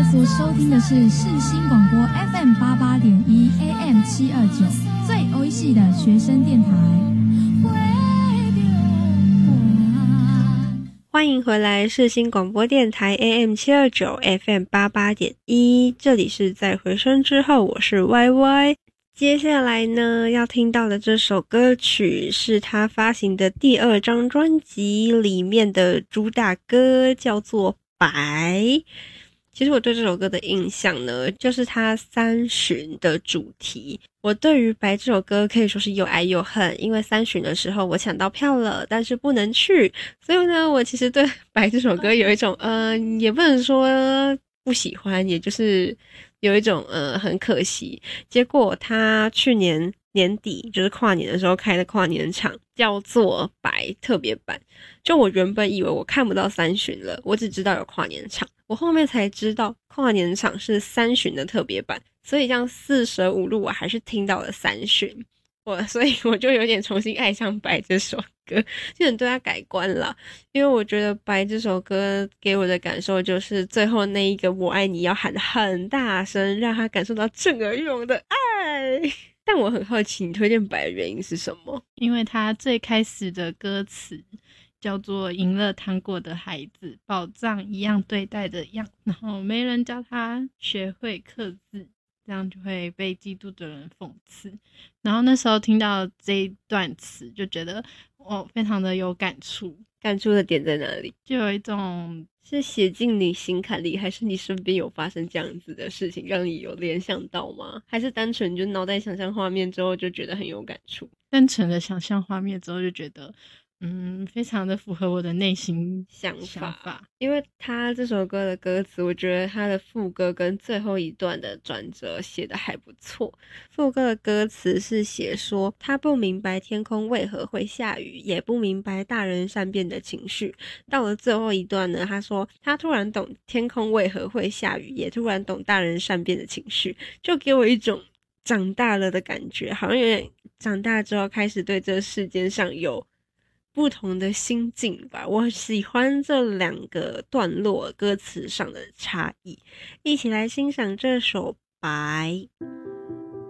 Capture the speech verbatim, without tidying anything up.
所收听的是世新广播 F M 八八点一 A M 七二九，最欧系的学生电台。 欢迎回来世新广播电台 A M 七二九 F M 八八点一，这里是在回声之后，我是 Y Y。接下来呢，要听到的这首歌曲是他发行的第二张专辑里面的主打歌，叫做《白》。其实我对这首歌的印象呢，就是它三旬的主题。我对于《白》这首歌可以说是又爱又恨，因为三旬的时候我抢到票了，但是不能去，所以呢，我其实对《白》这首歌有一种，呃，也不能说不喜欢，也就是有一种呃很可惜。结果他去年年底就是跨年的时候开的跨年场，叫做白特别版。就我原本以为我看不到三旬了，我只知道有跨年场，我后面才知道跨年场是三旬的特别版，所以这样四舍五入我还是听到了三旬。我所以我就有点重新爱上白这首歌，就很对它改观了。因为我觉得白这首歌给我的感受就是最后那一个我爱你要喊得很大声，让他感受到震耳欲聋的爱。但我很好奇你推荐白的原因是什么？ 因为他最开始的歌词叫做赢了糖果的孩子，宝藏一样对待的样，然后没人教他学会刻字，这样就会被嫉妒的人讽刺。然后那时候听到这一段词就觉得我非常的有感触。 感触的点在哪里？ 就有一种是写进你心坎里，还是你身边有发生这样子的事情让你有联想到吗？还是单纯就脑袋想象画面之后就觉得很有感触？ 单纯的想象画面之后就觉得嗯，非常的符合我的内心想法。 想法因为他这首歌的歌词，我觉得他的副歌跟最后一段的转折写得还不错。副歌的歌词是写说，他不明白天空为何会下雨，也不明白大人善变的情绪。到了最后一段呢，他说他突然懂天空为何会下雨，也突然懂大人善变的情绪，就给我一种长大了的感觉，好像有点长大之后开始对这世间上有不同的心境吧。我喜欢这两个段落歌词上的差异，一起来欣赏这首白。